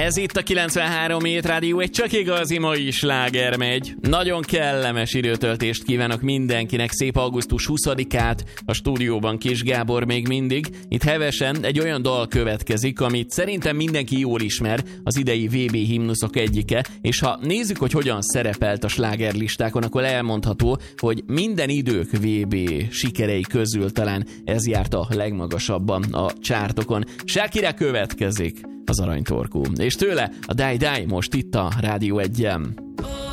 Ez itt a 93 Hét Rádió, egy csak igazi mai sláger megy. Nagyon kellemes időtöltést kívánok mindenkinek, szép augusztus 20-át, a stúdióban Kis Gábor még mindig. Itt hevesen egy olyan dal következik, amit szerintem mindenki jól ismer, az idei VB himnuszok egyike, és ha nézzük, hogy hogyan szerepelt a slágerlistákon, akkor elmondható, hogy minden idők VB sikerei közül talán ez járt a legmagasabban a csártokon. Shakira következik, az aranytorkú. És tőle a Die Die most itt a Rádió 1-en.